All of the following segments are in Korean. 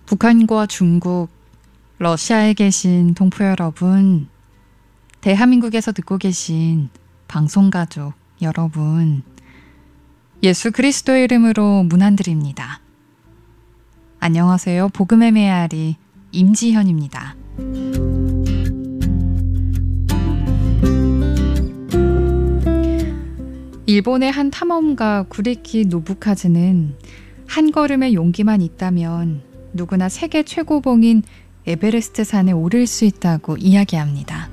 북한과 중국, 러시아에 계신 동포 여러분, 대한민국에서 듣고 계신 방송가족 여러분, 예수 그리스도의 이름으로 문안드립니다. 안녕하세요. 복음의 메아리 임지현입니다. 일본의 한 탐험가 구리키 노부카즈는 한 걸음의 용기만 있다면 누구나 세계 최고봉인 에베레스트 산에 오를 수 있다고 이야기합니다.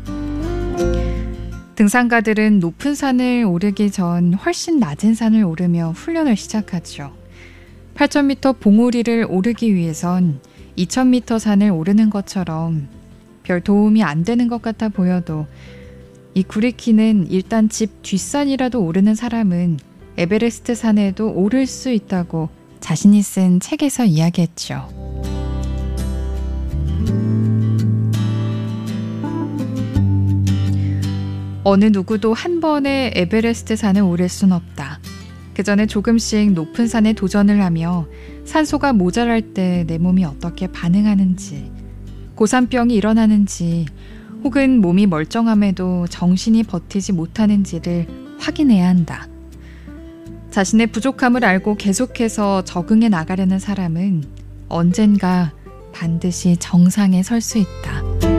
등산가들은 높은 산을 오르기 전 훨씬 낮은 산을 오르며 훈련을 시작하죠. 8,000m 봉우리를 오르기 위해선 2,000m 산을 오르는 것처럼 별 도움이 안 되는 것 같아 보여도 이 구리키는 일단 집 뒷산이라도 오르는 사람은 에베레스트 산에도 오를 수 있다고 자신이 쓴 책에서 이야기했죠. 어느 누구도 한 번에 에베레스트 산에 오를 순 없다. 그 전에 조금씩 높은 산에 도전을 하며 산소가 모자랄 때 내 몸이 어떻게 반응하는지, 고산병이 일어나는지, 혹은 몸이 멀쩡함에도 정신이 버티지 못하는지를 확인해야 한다. 자신의 부족함을 알고 계속해서 적응해 나가려는 사람은 언젠가 반드시 정상에 설 수 있다.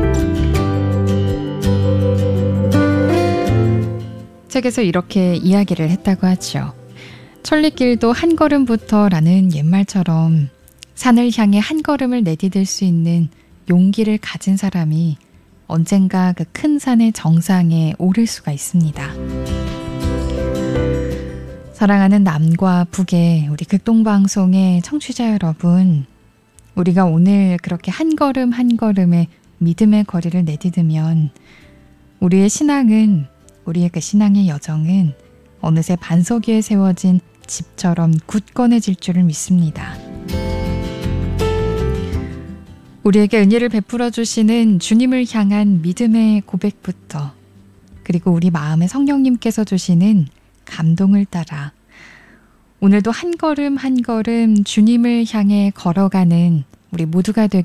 책에서 이렇게 이야기를 했다고 하죠. 천리길도 한 걸음부터라는 옛말처럼 산을 향해 한 걸음을 내디딜 수 있는 용기를 가진 사람이 언젠가 그 큰 산의 정상에 오를 수가 있습니다. 사랑하는 남과 북의 우리 극동방송의 청취자 여러분, 우리가 오늘 그렇게 한 걸음 한 걸음의 믿음의 거리를 내디디면 우리의 신앙은, 우리의 그 신앙의 여정은 어느새 반석 위에 세워진 집처럼 굳건해질 줄을 믿습니다. 우리에게 은혜를 베풀어 주시는 주님을 향한 믿음의 고백부터, 그리고 우리 마음에 성령님께서 주시는 감동을 따라 오늘도 한 걸음 한 걸음 주님을 향해 걸어가는 우리 모두가 되길